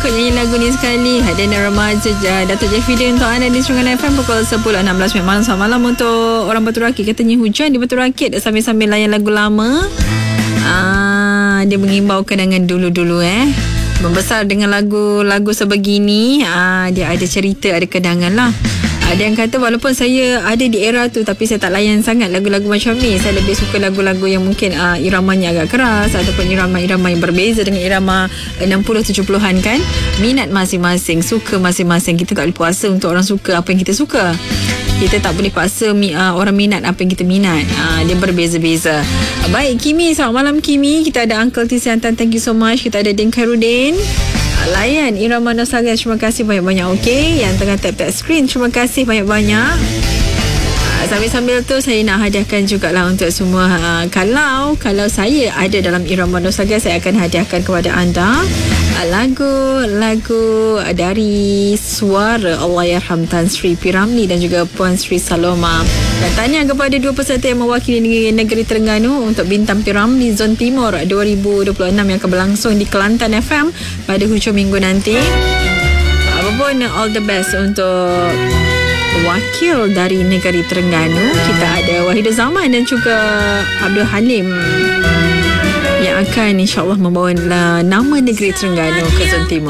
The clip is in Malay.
ikut nyanyi lagu ni sekali. Hadiah remaja Datuk Jeffrey untuk anda di Sungai FM pukul 10.16 malam. Selamat malam untuk orang Batu Rakit. Katanya hujan di Batu Rakit sambil-sambil layan lagu lama. Dia mengimbau kenangan dulu-dulu membesar dengan lagu-lagu sebegini. Dia ada cerita, ada kenangan lah. Ada yang kata walaupun saya ada di era tu, tapi saya tak layan sangat lagu-lagu macam ni. Saya lebih suka lagu-lagu yang mungkin iramanya agak keras, ataupun irama-irama yang berbeza dengan irama 60-70-an kan. Minat masing-masing, suka masing-masing. Kita tak boleh puasa untuk orang suka apa yang kita suka. Kita tak boleh paksa orang minat apa yang kita minat. Dia berbeza-beza. Baik, Kimi, selamat malam Kimi. Kita ada Uncle T Siantan, thank you so much. Kita ada Din Khairuddin. Layan irama nostalgia, terima kasih banyak-banyak. Okey, yang tengah tap-tap screen, terima kasih banyak-banyak. Sambil-sambil tu saya nak hadiahkan jugalah untuk semua. Kalau saya ada dalam irama nostalgia, saya akan hadiahkan kepada anda lagu-lagu dari suara Allahyarham Tan Sri P. Ramlee dan juga Puan Sri Saloma. Dan tanya kepada dua peserta yang mewakili negeri Terengganu untuk Bintang P. Ramlee Zon Timur 2026 yang akan berlangsung di Kelantan FM pada hujung minggu nanti. Apapun, all the best untuk wakil dari negeri Terengganu. Kita ada Wahidah Zaman dan juga Abdul Halim yang akan insyaAllah membawa nama negeri Terengganu ke Zon Timur.